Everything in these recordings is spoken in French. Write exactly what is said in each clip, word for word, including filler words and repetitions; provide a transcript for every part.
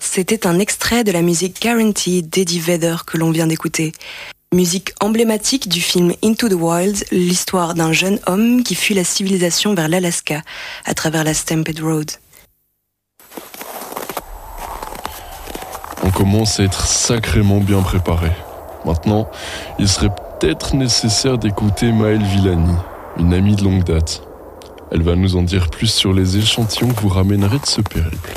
c'était un extrait de la musique Guaranteed d'Eddie Vedder que l'on vient d'écouter. Musique emblématique du film Into the Wild, l'histoire d'un jeune homme qui fuit la civilisation vers l'Alaska à travers la Stampede Road. On commence à être sacrément bien préparé. Maintenant, il serait peut-être nécessaire d'écouter Maëlle Villani, une amie de longue date. Elle va nous en dire plus sur les échantillons que vous ramènerez de ce périple.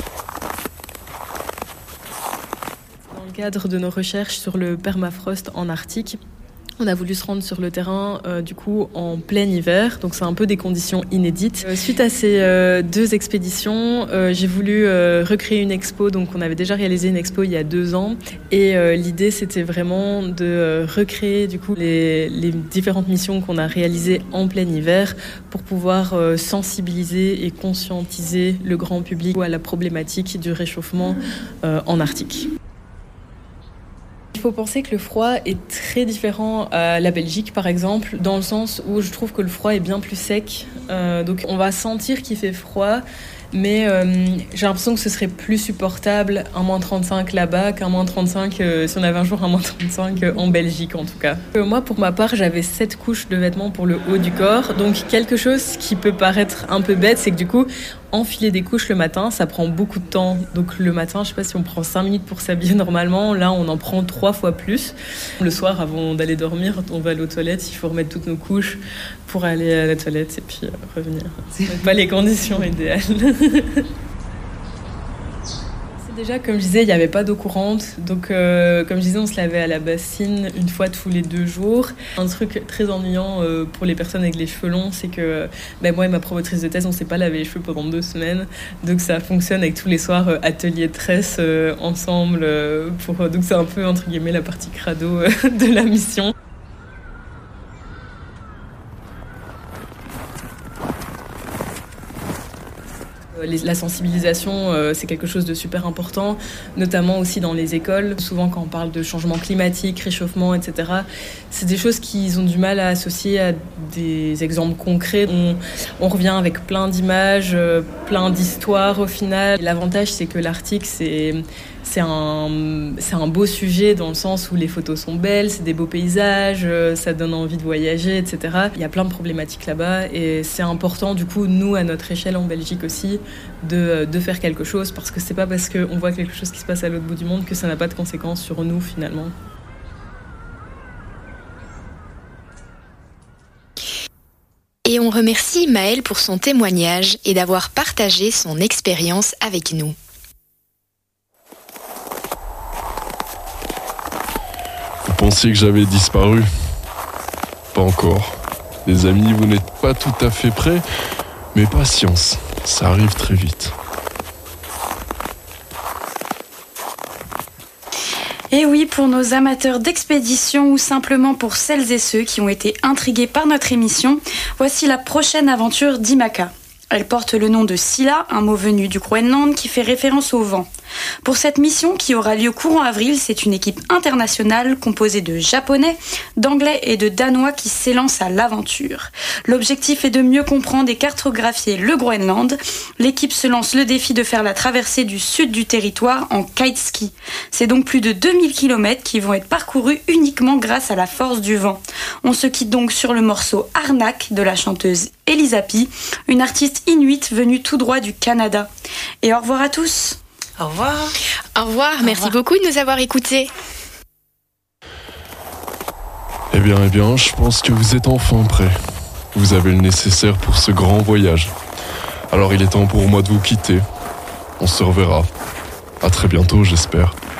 Dans le cadre de nos recherches sur le permafrost en Arctique, on a voulu se rendre sur le terrain euh, du coup en plein hiver, donc c'est un peu des conditions inédites. Euh, suite à ces euh, deux expéditions, euh, j'ai voulu euh, recréer une expo. Donc on avait déjà réalisé une expo il y a deux ans et euh, l'idée c'était vraiment de euh, recréer du coup les, les différentes missions qu'on a réalisées en plein hiver pour pouvoir euh, sensibiliser et conscientiser le grand public à la problématique du réchauffement euh, en Arctique. Il faut penser que le froid est très différent à la Belgique, par exemple, dans le sens où je trouve que le froid est bien plus sec. Euh, donc on va sentir qu'il fait froid, mais euh, j'ai l'impression que ce serait plus supportable un moins trente-cinq là-bas qu'un moins trente-cinq euh, si on avait un jour un moins trente-cinq euh, en Belgique en tout cas. Euh, moi pour ma part j'avais sept couches de vêtements pour le haut du corps, donc quelque chose qui peut paraître un peu bête, c'est que du coup enfiler des couches le matin, ça prend beaucoup de temps. Donc le matin, je sais pas si on prend cinq minutes pour s'habiller normalement, là on en prend trois fois plus. Le soir, avant d'aller dormir, on va aller aux toilettes, il faut remettre toutes nos couches pour aller à la toilette et puis euh, revenir. C'est pas les conditions idéales. Déjà, comme je disais, il n'y avait pas d'eau courante. Donc, euh, comme je disais, on se lavait à la bassine une fois tous les deux jours. Un truc très ennuyant euh, pour les personnes avec les cheveux longs, c'est que ben, moi et ma promotrice de thèse, on ne s'est pas lavé les cheveux pendant deux semaines. Donc, ça fonctionne avec tous les soirs euh, atelier de tresse euh, ensemble. Euh, pour, donc, c'est un peu, entre guillemets, la partie crado euh, de la mission. La sensibilisation, euh, c'est quelque chose de super important, notamment aussi dans les écoles. Souvent, quand on parle de changement climatique, réchauffement, et cetera, c'est des choses qu'ils ont du mal à associer à des exemples concrets. On, on revient avec plein d'images, euh, plein d'histoires au final. Et l'avantage, c'est que l'Arctique, c'est... C'est un, c'est un beau sujet dans le sens où les photos sont belles, c'est des beaux paysages, ça donne envie de voyager, et cetera. Il y a plein de problématiques là-bas et c'est important, du coup, nous, à notre échelle en Belgique aussi, de, de faire quelque chose parce que c'est pas parce qu'on voit quelque chose qui se passe à l'autre bout du monde que ça n'a pas de conséquences sur nous, finalement. Et on remercie Maëlle pour son témoignage et d'avoir partagé son expérience avec nous. Vous pensiez que j'avais disparu? Pas encore. Les amis, vous n'êtes pas tout à fait prêts, mais patience, ça arrive très vite. Et oui, pour nos amateurs d'expédition ou simplement pour celles et ceux qui ont été intrigués par notre émission, voici la prochaine aventure d'Imaka. Elle porte le nom de Scylla, un mot venu du Groenland qui fait référence au vent. Pour cette mission qui aura lieu courant avril, c'est une équipe internationale composée de Japonais, d'Anglais et de Danois qui s'élancent à l'aventure. L'objectif est de mieux comprendre et cartographier le Groenland. L'équipe se lance le défi de faire la traversée du sud du territoire en kiteski. C'est donc plus de deux mille kilomètres qui vont être parcourus uniquement grâce à la force du vent. On se quitte donc sur le morceau Arnak de la chanteuse Elisapi, une artiste inuite venue tout droit du Canada. Et au revoir à tous. Au revoir. Au revoir, Au merci revoir. beaucoup de nous avoir écoutés. Eh bien, eh bien, je pense que vous êtes enfin prêts. Vous avez le nécessaire pour ce grand voyage. Alors il est temps pour moi de vous quitter. On se reverra. À très bientôt, j'espère.